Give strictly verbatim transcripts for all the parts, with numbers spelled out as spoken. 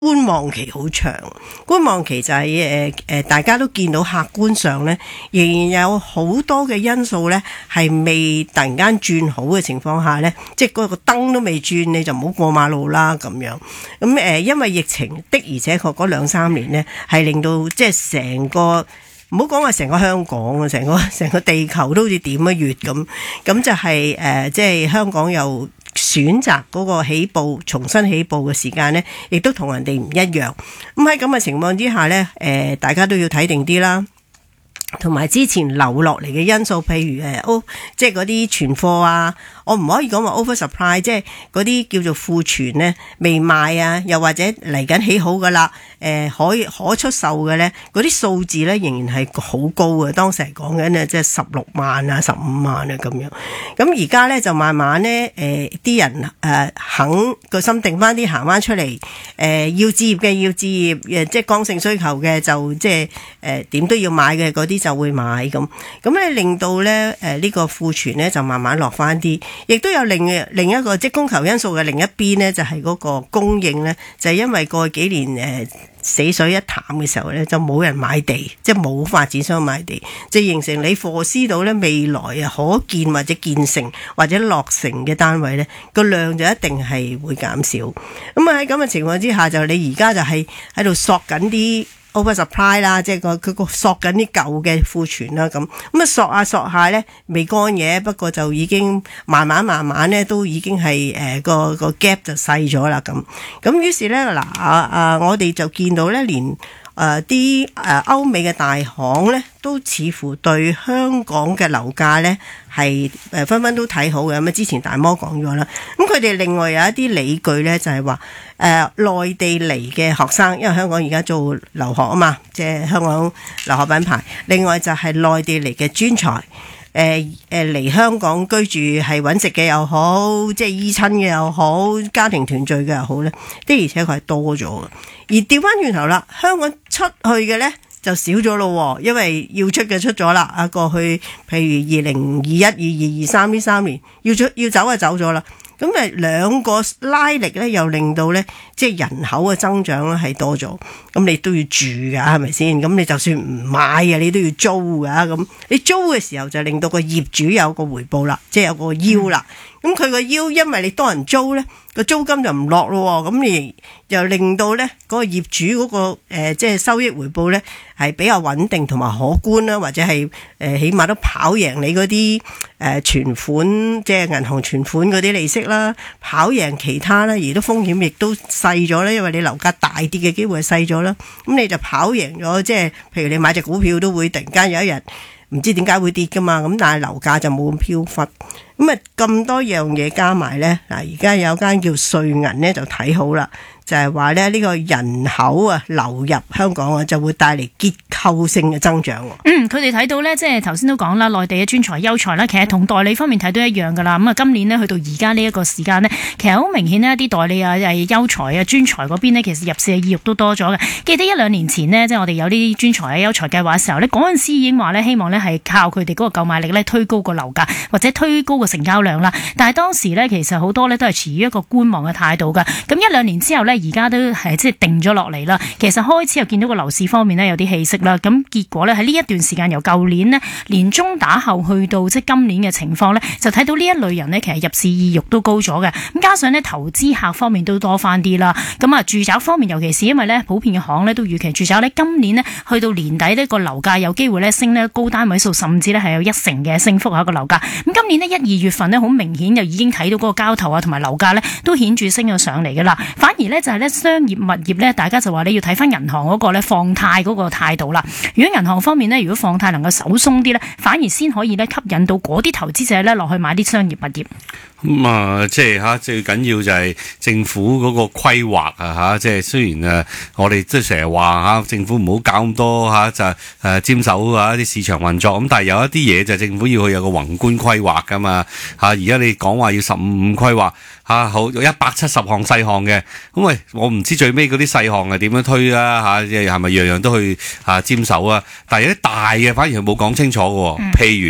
觀望期好長，觀望期就係誒誒，大家都見到客觀上咧，仍然有好多嘅因素咧係未突然間轉好嘅情況下咧，即係嗰個燈都未轉，你就唔好過馬路啦咁樣。咁誒、呃，因為疫情的而且確嗰兩三年咧，係令到即係成個唔好講話成個香港啊，成個成個地球都好似點一月咁，咁就係、是、誒、呃，即係香港又選擇嗰個起步重新起步嘅時間呢，亦都同人哋唔一樣。咁喺咁嘅情況之下呢，誒、呃、大家都要睇定啲啦。同埋之前留落嚟嘅因素，譬如誒，哦，即係嗰啲存貨啊，我唔可以講話 over supply， 即係嗰啲叫做庫存呢未賣啊，又或者嚟緊起好噶啦，誒、呃、可以可出售嘅呢，嗰啲數字呢仍然係好高嘅。當時係講緊呢，即係十六萬啊、十五萬啊咁樣。咁而家呢，就慢慢呢，誒、呃、啲人誒、呃、肯個心定翻啲行翻出嚟，誒、呃、要置業嘅要置業，誒即係剛性需求嘅就即係誒點都要買嘅嗰啲就會買咁，咁咧令到咧誒呢個庫存咧就慢慢落翻啲，亦都有另另一個即係供求因素嘅另一邊咧，就係嗰個供應咧，就係因為過去幾年誒死水一潭嘅時候咧，就冇人買地，即係冇發展商買地，就形成你貨司到咧未來啊可見或者建成或者落成嘅單位咧個量就一定係會減少。咁啊喺咁嘅情況之下，就你而家就係喺度索緊啲over supply 啦，即係個佢個索緊啲舊嘅庫存啦，咁咁啊索下索下咧未乾嘅，不過就已經慢慢慢慢咧都已經係誒、呃、個個 gap 就細咗啦，咁咁於是咧嗱啊啊我哋就見到咧連誒啲誒歐美嘅大行咧都似乎對香港嘅樓價咧係誒紛紛都睇好嘅。咁啊之前大摩講咗啦，咁佢哋另外有一啲理據咧就係話誒內地嚟嘅學生，因為香港而家做留學啊嘛，即係香港留學品牌。另外就係內地嚟嘅專才，誒誒嚟香港居住係揾食嘅又好，即係依親嘅又好，家庭團聚嘅又好咧，的而且確係多咗嘅。而調翻轉頭啦，香港出去嘅咧就少咗咯，因為要出嘅出咗啦。啊，過去譬如二零二一、二二、二三呢三年要出要走就走咗啦。咁誒兩個拉力咧，又令到咧即係人口嘅增長咧係多咗。咁你都要住㗎，係咪先？咁你就算唔買啊，你都要租㗎。咁你租嘅時候就令到個業主有個回報啦，即係有個腰啦。咁佢個腰，因為你多人租咧，個租金就唔落咯。咁你又令到咧嗰個業主嗰個誒即係收益回報咧係比較穩定同埋可觀啦，或者係誒起碼都跑贏你嗰啲誒存款，即係銀行存款嗰啲利息啦，跑贏其他啦，而都風險亦都細咗咧，因為你樓價大跌嘅機會係細咗啦。咁你就跑贏咗，即係譬如你買隻股票都會突然間有一日唔知點解會跌噶嘛，咁但係樓價就冇咁飄忽。咁啊咁多樣嘢加埋咧，嗱而家有間叫瑞銀咧就睇好啦，就係話咧呢個人口啊流入香港啊就會帶嚟結構性嘅增長。 嗯，佢哋睇到咧，即係頭先都講啦，內地嘅專才優才啦，其實同代理方面睇到一樣噶啦。咁啊，今年呢，去到而家呢一個時間呢，其實好明顯呢，一啲代理啊、係優才啊、專才嗰邊呢，其實入市嘅意欲都多咗嘅。記得一兩年前呢，即係我哋有呢啲專才啊、優才計劃嘅時候呢，嗰陣時已經話呢，希望呢係靠佢哋嗰個購買力呢，推高個樓價或者推高個成交量啦。但係當時呢，其實好多呢都係持於一個觀望嘅態度㗎。咁一兩年之後呢，而家都係即係定咗落嚟啦。其實開始又見到個樓市方面呢，有啲氣息啦。咁結果呢，喺呢一段時間由舊年呢年中打後去到即係今年嘅情況呢，就睇到呢一類人呢，其實入市意欲都高咗嘅。咁加上呢，投資客方面都多翻啲啦。咁啊住宅方面，尤其是因為呢普遍嘅行呢都預期住宅呢今年呢去到年底呢個樓價有機會呢升呢高單位數，甚至呢係有一成嘅升幅喺個樓價。咁今年呢，一二月份呢，好明顯就已經睇到嗰個交投啊同埋樓價呢都顯著升咗上嚟㗎啦。反而呢，就係呢商業物業呢，大家就話你要睇翻銀行嗰個呢放貸嗰個態度啦。如果銀行方面呢，如果放貸能夠手鬆啲呢，反而先可以呢吸引到嗰啲投資者呢落去買啲商業物業。 咁、嗯、啊，即係嚇最緊要就係政府嗰個規劃啊嚇，即係雖然誒我哋即係成日話嚇政府唔好搞咁多嚇就誒沾手啊啲市場運作，咁但係有一啲嘢就政府要去有個宏觀規劃噶嘛嚇。而家你講話要十五五規劃嚇，好有一百七十項細項嘅，咁喂我唔知最尾嗰啲細項係點樣推啊嚇，即係係咪樣樣都去嚇沾手啊？但係有啲大嘅反而係冇講清楚嘅喎，譬如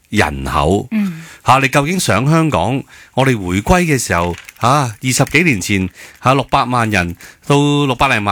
人口。 嗯， 嚇、你究竟想香港？我哋回歸嘅時候嚇，二十幾年前嚇六百萬人到六百零萬。